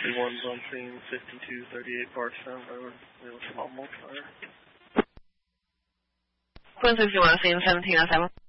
161's on scene, 5238 Bardstown Road. We have a small multiplier. Twin 61 on scene, 1707.